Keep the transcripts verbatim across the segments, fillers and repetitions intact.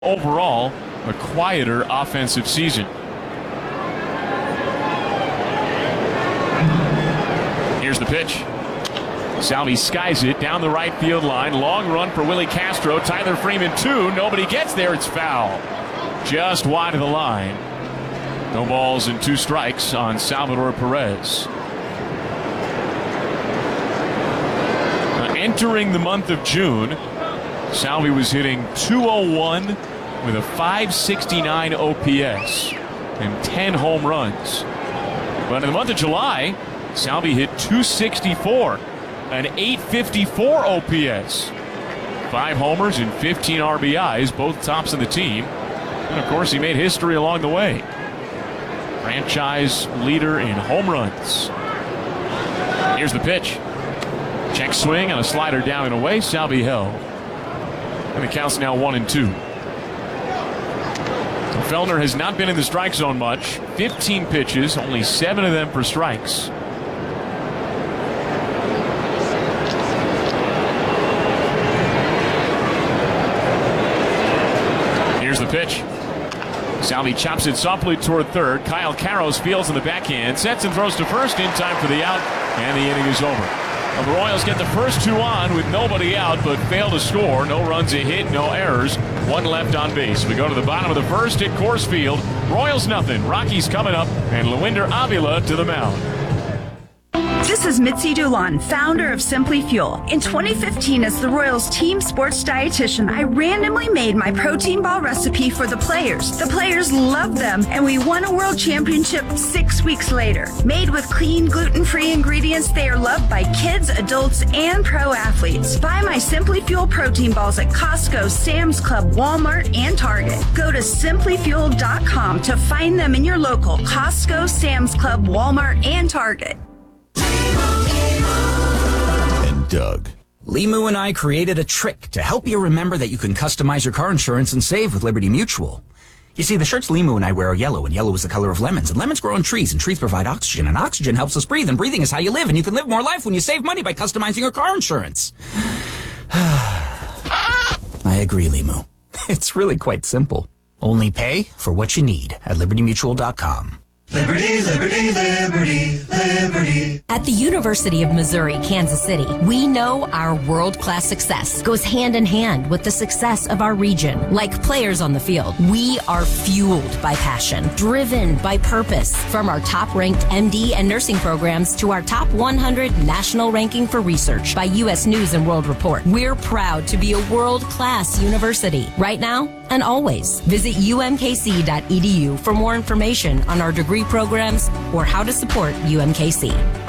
Overall, a quieter offensive season. Here's the pitch. Salvi skies it down the right field line. Long run for Willie Castro. Tyler Freeman, two. Nobody gets there. It's foul. Just wide of the line. No balls and two strikes on Salvador Perez. Now, entering the month of June, Salvi was hitting two oh one with a five sixty-nine O P S and ten home runs. But in the month of July, Salvi hit two sixty-four, an eight fifty-four O P S. Five homers and fifteen R B Is, both tops of the team. And of course, he made history along the way. Franchise leader in home runs. Here's the pitch. Check swing on a slider down and away. Salvi held. And the count's now one and two. Feldner has not been in the strike zone much. fifteen pitches, only seven of them for strikes. Here's the pitch. Salvi chops it softly toward third. Kyle Karros fields in the backhand, sets and throws to first in time for the out, and the inning is over. Well, the Royals get the first two on with nobody out, but fail to score. No runs a hit, no errors. One left on base. We go to the bottom of the first at Coors Field. Royals nothing. Rockies coming up, and Lewinder Avila to the mound. This is Mitzi Dulon, founder of Simply Fuel. In twenty fifteen, as the Royals team sports dietitian, I randomly made my protein ball recipe for the players. The players loved them, and we won a world championship six weeks later. Made with clean, gluten-free ingredients, they are loved by kids, adults, and pro athletes. Buy my Simply Fuel protein balls at Costco, Sam's Club, Walmart, and Target. Go to simply fuel dot com to find them in your local Costco, Sam's Club, Walmart, and Target. And Doug. Limu and I created a trick to help you remember that you can customize your car insurance and save with Liberty Mutual. You see, the shirts Limu and I wear are yellow, and yellow is the color of lemons, and lemons grow on trees, and trees provide oxygen, and oxygen helps us breathe, and breathing is how you live, and you can live more life when you save money by customizing your car insurance. I agree, Limu. It's really quite simple. Only pay for what you need at liberty mutual dot com. Liberty, liberty, liberty, liberty. At the University of Missouri, Kansas City, we know our world-class success goes hand in hand with the success of our region. Like players on the field, we are fueled by passion, driven by purpose. From our top-ranked M D and nursing programs to our top one hundred national ranking for research by U S News and World Report, we're proud to be a world-class university. Right now and always. Visit U M K C dot E D U for more information on our degree programs or how to support U M K C.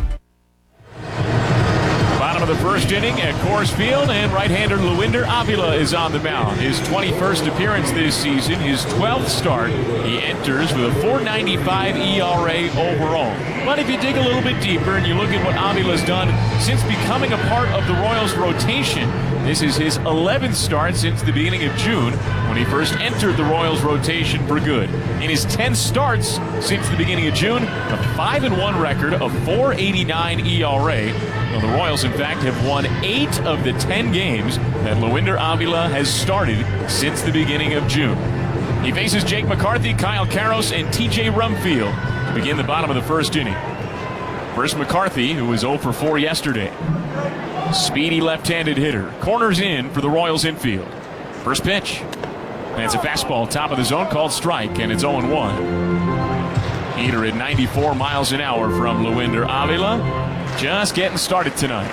Bottom of the first inning at Coors Field, and right-hander Lewinder Avila is on the mound. His twenty-first appearance this season, his twelfth start. He enters with a four ninety-five E R A overall. But if you dig a little bit deeper and you look at what Avila's done since becoming a part of the Royals rotation, this is his eleventh start since the beginning of June, when he first entered the Royals rotation for good. In his ten starts since the beginning of June, a five and one record, a four eighty-nine E R A. Well, the Royals, in fact, have won eight of the ten games that Lewinder Avila has started since the beginning of June. He faces Jake McCarthy, Kyle Karros, and T J Rumfield to begin the bottom of the first inning. First McCarthy, who was oh for four yesterday. Speedy left-handed hitter. Corners in for the Royals infield. First pitch. And it's a fastball top of the zone called strike, and it's oh and one. Heater at ninety-four miles an hour from Lewinder Avila. Just getting started tonight.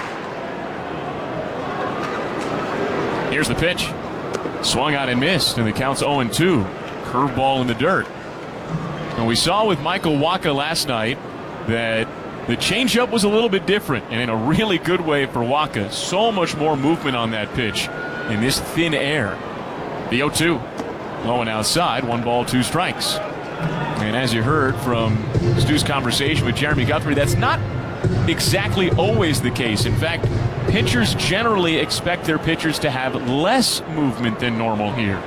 Here's the pitch. Swung out and missed, and the count's oh and two. Curveball in the dirt. And we saw with Michael Wacha last night that the changeup was a little bit different, and in a really good way for Wacha. So much more movement on that pitch in this thin air. The oh two. Low and outside, one ball, two strikes. And as you heard from Stu's conversation with Jeremy Guthrie, that's not exactly always the case. In fact, pitchers generally expect their pitchers to have less movement than normal here.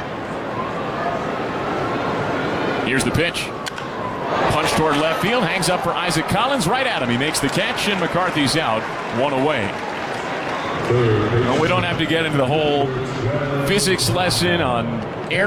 Here's the pitch. Punch toward left field, hangs up for Isaac Collins, right at him. He makes the catch, and McCarthy's out, one away. Well, we don't have to get into the whole physics lesson on